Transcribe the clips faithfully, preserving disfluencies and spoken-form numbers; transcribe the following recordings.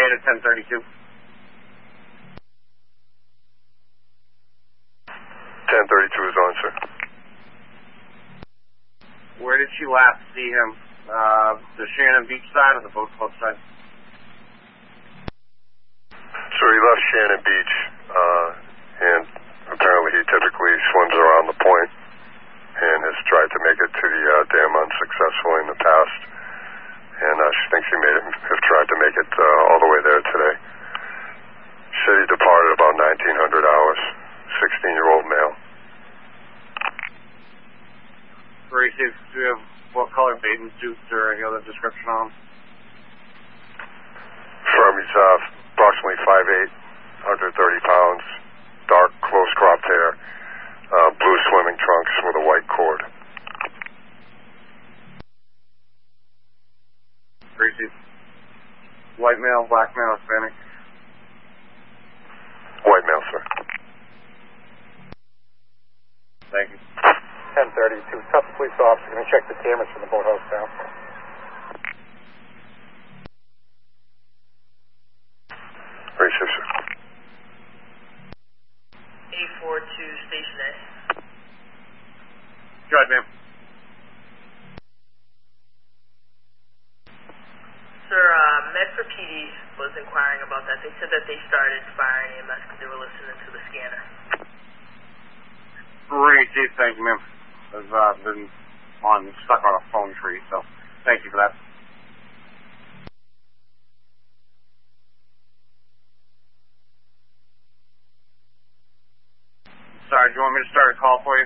made it ten thirty-two. ten thirty-two is on, sir. Where did you last see him? Uh, the Shannon Beach side or the boat club side? So he left Shannon Beach, uh, and apparently he typically swims around the point and has tried to make it to the uh, dam unsuccessfully in the past. And uh, she thinks he may have tried to make it uh, all the way there today. She said he departed about nineteen hundred hours, sixteen-year-old male. Very safe. Do you have what color bathing suits or any other description on him? Firm, he's uh, approximately five eight, one hundred thirty pounds, dark, close-cropped hair, uh, blue swimming trunks with a white cord. Very safe. White male, black male, Hispanic? White male, sir. Thank you. ten thirty-two, Suffolk police officer, going to check the cameras from the boathouse now. Very safe, sir. eight four two, Station A. Go ahead, ma'am. Sir, uh, Medford P D was inquiring about that. They said that they started firing E M S because they were listening to the scanner. Great, safe. Thank you, ma'am. I've uh, been on stuck on a phone tree, so thank you for that. Sorry, do you want me to start a call for you?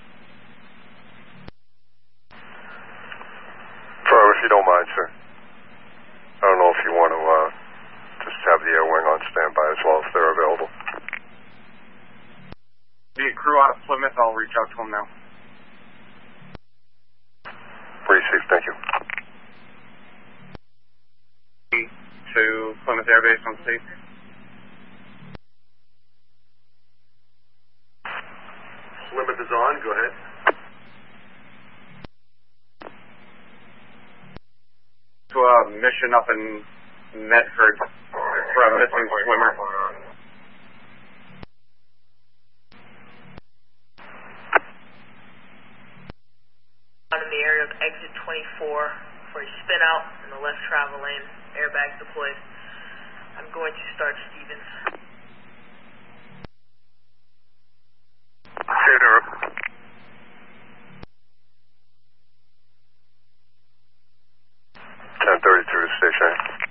Firm, if you don't mind, sir. I don't know if you want to uh, just have the air wing on standby as well if they're available. Be a crew out of Plymouth. I'll reach out to him now. Very safe, thank you. To Plymouth Air Base on state. Plymouth is on, go ahead. To a mission up in Medford for a missing swimmer. In the area of exit twenty-four for a spin out in the left travel lane, airbag deployed. I'm going to start Stevens. ten thirty-two to station.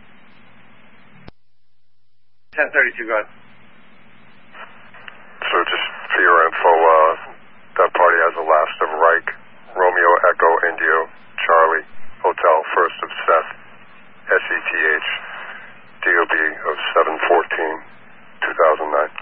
ten thirty-two, go ahead. So just for your info, uh, that party has a last of Reich, Romeo Echo Indio Charlie Hotel first of Seth S E T H D O B of seven fourteen two thousand nine.